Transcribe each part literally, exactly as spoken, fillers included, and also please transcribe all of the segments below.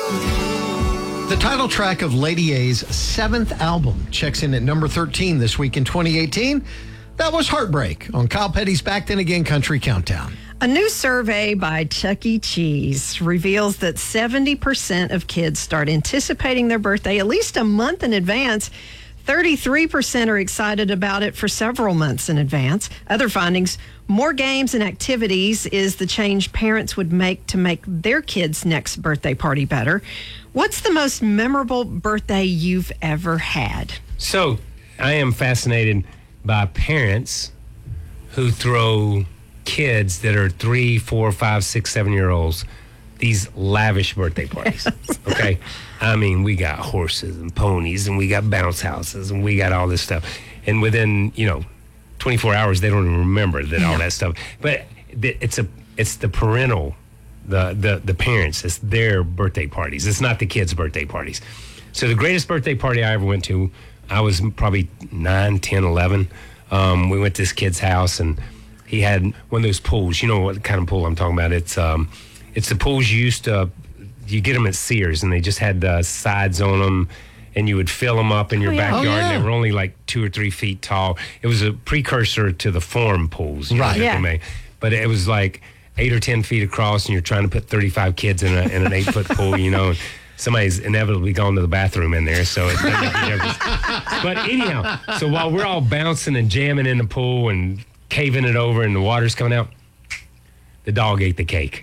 The title track of Lady A's seventh album checks in at number thirteen this week in twenty eighteen. That was Heartbreak on Kyle Petty's Back Then Again Country Countdown. A new survey by Chuck E. Cheese reveals that seventy percent of kids start anticipating their birthday at least a month in advance. thirty-three percent are excited about it for several months in advance. Other findings: more games and activities is the change parents would make to make their kids' next birthday party better. What's the most memorable birthday you've ever had? So, I am fascinated by parents who throw kids that are three, four, five, six, seven year olds these lavish birthday parties. Okay, I mean, we got horses and ponies, and we got bounce houses, and we got all this stuff. And within, you know, twenty-four hours, they don't even remember that all that stuff. But it's a it's the parental, the the the parents. It's their birthday parties. It's not the kids' birthday parties. So the greatest birthday party I ever went to, I was probably nine, ten, eleven. Um, we went to this kid's house, and he had one of those pools. You know what kind of pool I'm talking about? It's um, it's the pools you used to, you get them at Sears, and they just had uh, sides on them, and you would fill them up in your oh, yeah. backyard, oh, yeah. and they were only like two or three feet tall. It was a precursor to the form pools, you know, right? that Yeah. they made. But it was like eight or ten feet across, and you're trying to put thirty-five kids in, a, in an eight-foot pool, you know. Somebody's inevitably gone to the bathroom in there, so it doesn't make a difference. But anyhow, so while we're all bouncing and jamming in the pool and caving it over and the water's coming out, the dog ate the cake.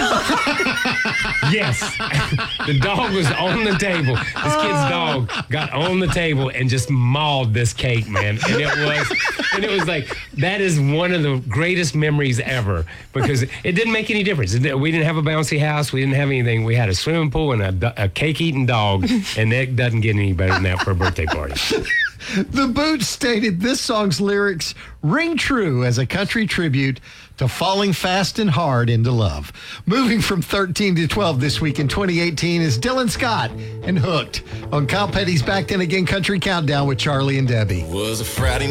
Yes. The dog was on the table. This kid's dog got on the table and just mauled this cake, man. And it was and it was like, that is one of the greatest memories ever, because it didn't make any difference. We didn't have a bouncy house. We didn't have anything. We had a swimming pool and a, a cake-eating dog, and that doesn't get any better than that for a birthday party. The Boots stated this song's lyrics ring true as a country tribute to falling fast and hard into love. Moving from thirteen to twelve this week in twenty eighteen is Dylan Scott and Hooked on Kyle Petty's Back Then Again Country Countdown with Charlie and Debbie. Was a Friday